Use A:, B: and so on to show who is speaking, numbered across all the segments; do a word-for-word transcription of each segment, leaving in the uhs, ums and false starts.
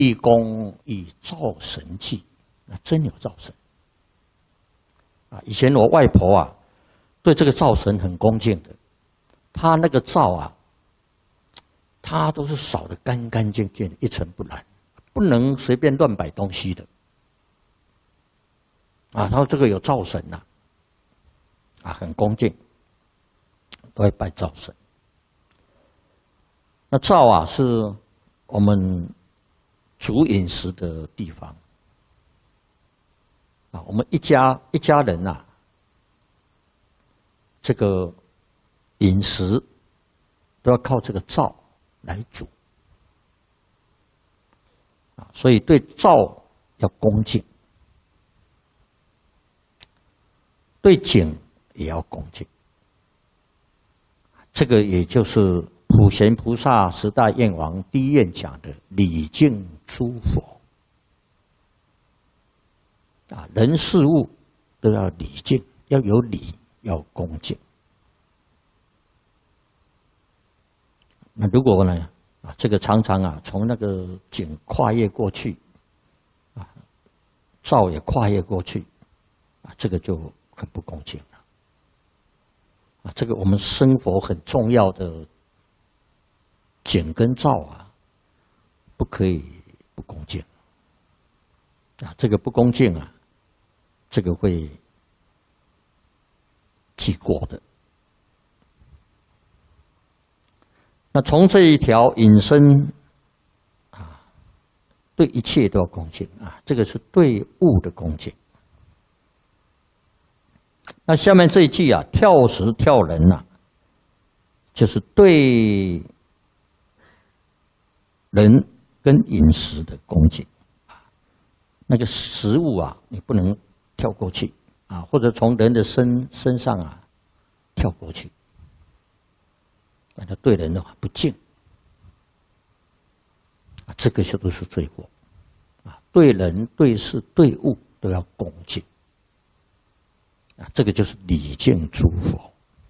A: 易公以灶神祭，那真有灶神啊！以前我外婆啊，对这个灶神很恭敬的，她那个灶啊，她都是扫得干干净净的，一尘不染，不能随便乱摆东西的啊。她说这个有灶神呐、啊，啊，很恭敬，都会拜灶神。那灶啊，是我们煮饮食的地方啊。我们一家一家人呐、啊，这个饮食都要靠这个灶来煮啊，所以对灶要恭敬，对井也要恭敬。这个也就是普贤菩萨十大愿王第一愿讲的礼敬诸佛啊，人事物都要礼敬，要有礼，要恭敬。那如果呢啊，这个常常啊从那个井跨越过去啊，灶也跨越过去啊，这个就很不恭敬了啊。这个我们生活很重要的井跟灶啊，不可以不恭敬啊！这个不恭敬啊，这个会记过的。那从这一条引申啊，对一切都要恭敬啊，这个是对物的恭敬。那下面这一句啊，跳石跳人呐、啊，就是对人跟饮食的恭敬啊，那个食物啊，你不能跳过去啊，或者从人的身身上啊跳过去，那他对人的话不敬啊，这个就都是罪过啊。对人、对事、对物都要恭敬啊，这个就是礼敬诸佛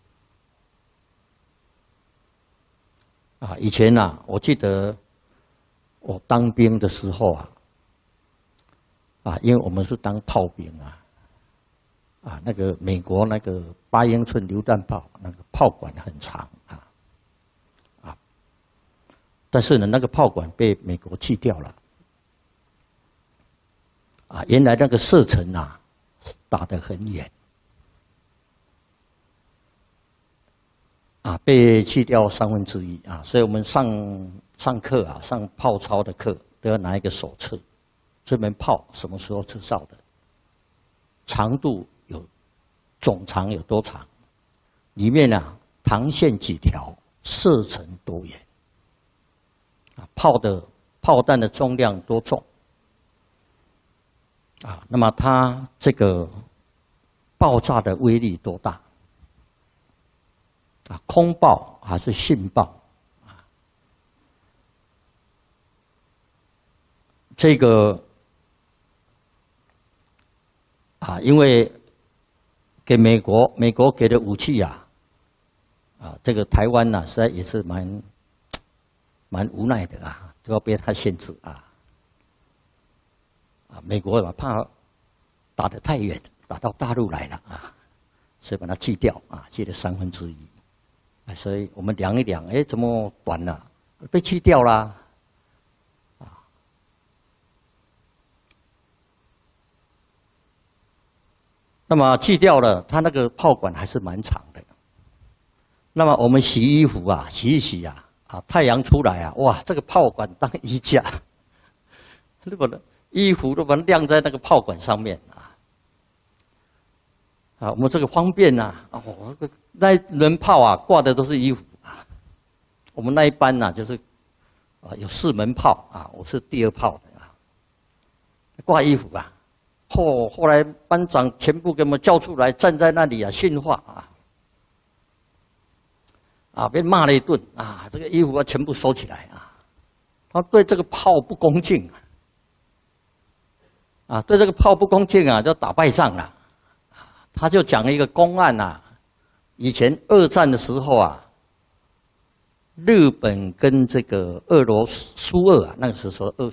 A: 啊。以前啊，我记得。我当兵的时候啊，啊，因为我们是当炮兵啊，啊，那个美国那个八英寸榴弹炮，那个炮管很长啊，啊，但是呢，那个炮管被美国弃掉了，啊，原来那个射程啊，打得很远，啊，被弃掉三分之一啊，所以我们上。上课啊，上炮操的课都要拿一个手册，这门炮什么时候制造的，长度有总长有多长，里面啊膛线几条，射程多远，啊炮的炮弹的重量多重，啊，那么它这个爆炸的威力多大，啊空爆还是信爆？这个啊，因为给美国，美国给的武器啊，啊，这个台湾呐、啊，实在也是蛮蛮无奈的啊，都要被他限制啊。啊，美国啊怕打得太远，打到大陆来了啊，所以把它锯掉啊，锯了三分之一。啊，所以我们量一量，哎，怎么短了？被锯掉啦。那么锯掉了，它那个炮管还是蛮长的。那么我们洗衣服啊，洗一洗啊，啊，太阳出来啊，哇，这个炮管当衣架，如果衣服都把它晾在那个炮管上面啊，啊，我们这个方便呐、啊，哦，那轮炮啊挂的都是衣服啊。我们那一班呐、啊，就是啊有四门炮啊，我是第二炮的啊，挂衣服啊。后后来班长全部给我们叫出来，站在那里啊训话啊，啊被骂了一顿啊，这个衣服啊全部收起来啊，他对这个炮不恭敬啊，啊对这个炮不恭敬啊，就打败仗了，啊他就讲了一个公案啊，以前二战的时候啊，日本跟这个俄罗斯苏俄啊，那个时候俄